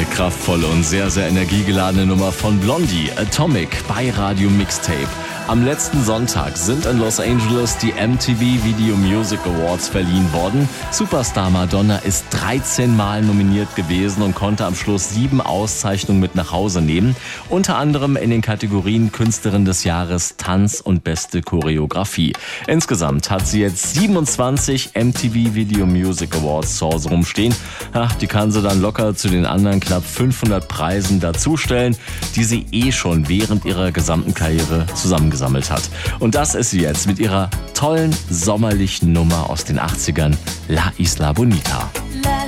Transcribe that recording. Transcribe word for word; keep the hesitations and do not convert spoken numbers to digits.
kraftvolle und sehr, sehr energiegeladene Nummer von Blondie, Atomic, bei Radio Mixtape. Am letzten Sonntag sind in Los Angeles die M T V Video Music Awards verliehen worden. Superstar Madonna ist dreizehn Mal nominiert gewesen und konnte am Schluss sieben Auszeichnungen mit nach Hause nehmen. Unter anderem in den Kategorien Künstlerin des Jahres, Tanz und beste Choreografie. Insgesamt hat sie jetzt siebenundzwanzig M T V Video Music Awards zu Hause rumstehen. Ach, die kann sie dann locker zu den anderen knapp fünfhundert Preisen dazustellen, die sie eh schon während ihrer gesamten Karriere zusammengesammelt hat. Und das ist sie jetzt mit ihrer tollen sommerlichen Nummer aus den achtzigern, La Isla Bonita. La